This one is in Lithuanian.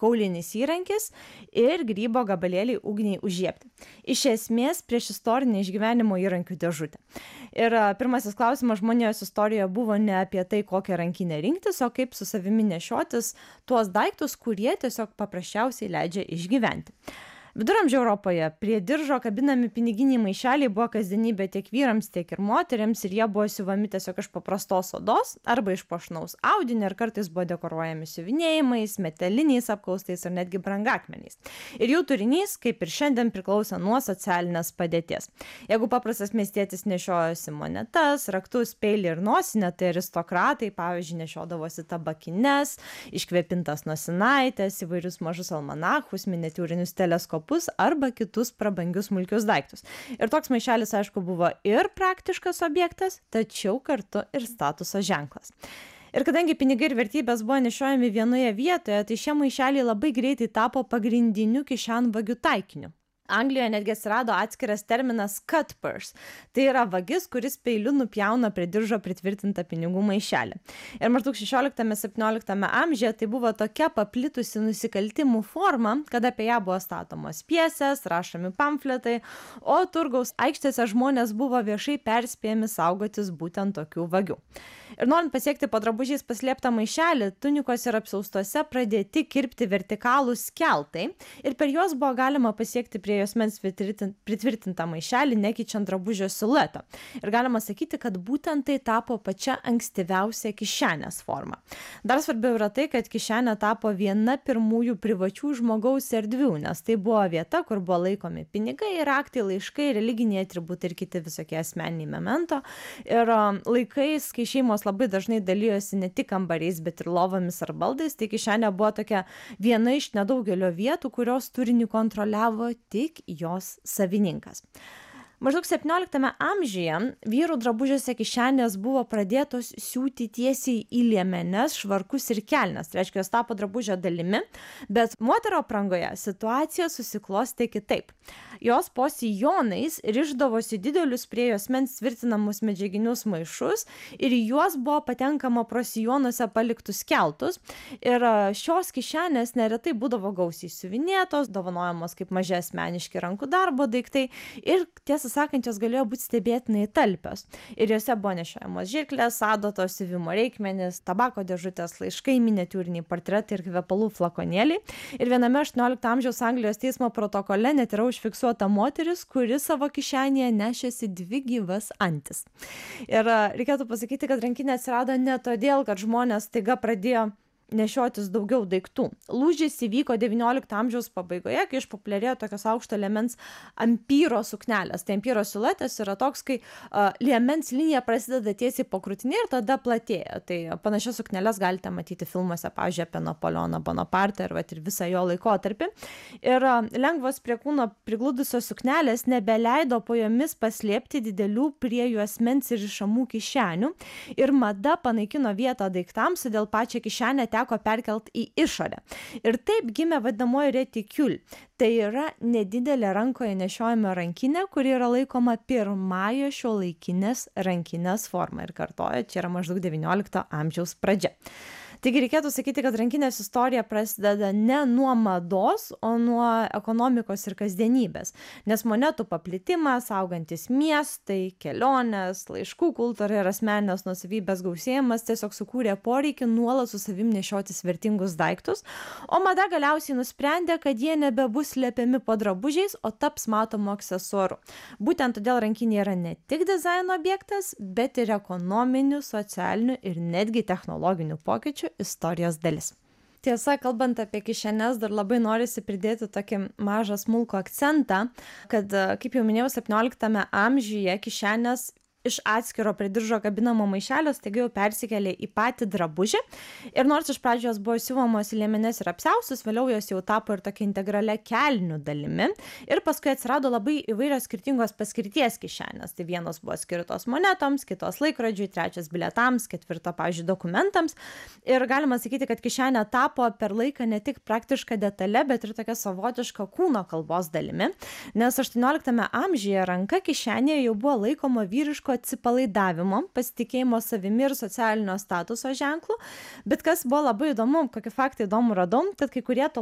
kaulinis įrankis ir grybo gabalėliai ugniai užžiebti. Iš esmės priešistorinė išgyvenimo įrankių dėžutė. Ir pirmasis klausimas žmonijos istorijoje buvo ne apie tai, kokią rankinę rinktis, o kaip su savimi nešiotis tuos daiktus, kurie tiesiog paprasčiausiai leidžia išgyventi. Viduramžių Europoje prie diržo kabinami piniginiai maišeliai buvo kasdienybė tiek vyrams, tiek ir moteriams, ir jie buvo siuvami tiesiog iš paprastos odos arba iš puošnaus audinio, ir kartais buvo dekoruojami siuvinėjimais, metaliniais apkaustais ar netgi brangakmeniais. Ir jų turinys, kaip ir šiandien, priklauso nuo socialinės padėties. Jeigu paprastas miestietis nešiojosi monetas, raktus, peilį ir nosinę, tai aristokratai, pavyzdžiui, nešiodavosi tabakines, iškvėpintas nosinaites, įvairius mažus almanachus, miniatiūrinius teleskopus arba kitus prabangius smulkius daiktus. Ir toks maišelis, aišku, buvo ir praktiškas objektas, tačiau kartu ir statuso ženklas. Ir kadangi pinigai ir vertybės buvo nešiojami vienoje vietoje, tai šie maišeliai labai greitai tapo pagrindiniu kišenvagių taikiniu. Anglijoje netgi atsirado atskiras terminas cut purse. Tai yra vagis, kuris peiliu nupjauna prie diržo pritvirtintą pinigų maišelį. Ir maždaug 16-17 amžiuje tai buvo tokia paplitusi nusikaltimų forma, kad apie ją buvo statomos pjesės, rašomi pamfletai, o turgaus aikštėse žmonės buvo viešai perspėjami saugotis būtent tokių vagių. Ir norint pasiekti po drabužiais paslėptą maišelį, tunikos ir apsiaustuose pradėti kirpti vertikalūs skeltai ir per juos buvo galima pasiekti prie juosmens pritvirtintą maišelį, nekeičiant drabužio silueto. Ir galima sakyti, kad būtent tai tapo pačia ankstyviausia kišenės forma. Dar svarbiau yra tai, kad kišenė tapo viena pirmųjų privačių žmogaus erdvių, nes tai buvo vieta, kur buvo laikomi pinigai, raktai, laiškai, religiniai atributai ir kiti visokie asmeniniai memento. Ir laikais, kai šeimos labai dažnai dalijosi ne tik kambariais, bet ir lovomis ar baldais, tai kišenė buvo tokia viena iš nedaugelio vietų, kurios turinį kontroliavo tik jos savininkas. Maždaug 17 amžiuje vyrų drabužiuose kišenės buvo pradėtos siūti tiesiai į liemenes, švarkus ir kelnes. Tai reiškia, jos tapo drabužio dalimi, bet moterų aprangoje situacija susiklostė kitaip. Jos po sijonais rišdavosi didelius prie juosmens tvirtinamus medžiaginius maišus ir į juos buvo patenkama pro sijonuose paliktus keltus. Ir šios kišenės neretai būdavo gausiai siuvinėtos, dovanojamos kaip maži asmeniški rankų darbo daiktai ir tiesą sakant, jos galėjo būti stebėtinai talpios. Ir jose buvo nešiojamos žirklės, adatos, siuvimo reikmenys, tabako dėžutės, laiškai, miniatiūriniai portretai ir kvepalų flakonėliai. Ir viename 18 amžiaus Anglijos teismo protokole net yra užfiksuota moteris, kuri savo kišenėje nešėsi 2 gyvas antis. Ir reikėtų pasakyti, kad rankinė atsirado ne todėl, kad žmonės staiga pradėjo nešiotis daugiau daiktų. Lūžis įvyko 19 amžiaus pabaigoje, kai išpopuliarėjo tokios aukšto liemens ampyro suknelės. Tai ampyro siluetas yra toks, kai liemens linija prasideda tiesiai po krūtinė ir tada platėja. Tai panašias sukneles galite matyti filmuose, pavyzdžiui, apie Napoleoną Bonapartą ir visą jo laikotarpį. Ir lengvos prie kūno prigludusios suknelės nebeleido po jomis paslėpti didelių prie juosmens ir išamų kišenių. Ir mada panaikino vietą daiktams, todėl pačią kišenę teko perkelt į išorę. Ir taip gimė vadinamoji retikul. Tai yra nedidelė rankoje nešiojama rankinė, kuri yra laikoma pirmąja šiuolaikinės rankinės forma. Ir kartoju, čia yra maždaug 19 amžiaus pradžia. Taigi reikėtų sakyti, kad rankinės istorija prasideda ne nuo mados, o nuo ekonomikos ir kasdienybės. Nes monetų paplitimas, augantis miestai, kelionės, laiškų kultūra ir asmeninės nuosavybės gausėjimas tiesiog sukūrė poreikį nuolat su savim nešiotis vertingus daiktus, o mada galiausiai nusprendė, kad jie nebebus slepiami po drabužiais, o taps matomu aksesuaru. Būtent todėl rankinė yra ne tik dizaino objektas, bet ir ekonominių, socialinių ir netgi technologinių pokyčių istorijos dalis. Tiesa, kalbant apie kišenes, dar labai norisi pridėti tokį mažą smulkų akcentą, kad, kaip jau minėjau, 17 amžiuje kišenės iš atskiro prie diržo kabinamo maišelio staiga jau persikėlė į patį drabužį. Ir nors iš pradžių jos buvo siuvamos į liemenes ir apsiaustus, vėliau jos jau tapo ir tokia integralia kelnių dalimi. Ir paskui atsirado labai įvairios skirtingos paskirties kišenės. Tai vienos buvo skirtos monetoms, kitos laikrodžiui, trečias bilietams, ketvirta, pavyzdžiui, dokumentams. Ir galima sakyti, kad kišenė tapo per laiką ne tik praktiška detalė, bet ir tokia savotiška kūno kalbos dalimi. Nes 18 amžiuje ranka kišenėje jau buvo laikoma vyriško atsipalaidavimo, pasitikėjimo savimi ir socialinio statuso ženklų. Bet kas buvo labai įdomu, kokį faktą įdomu radau, kad kai kurie to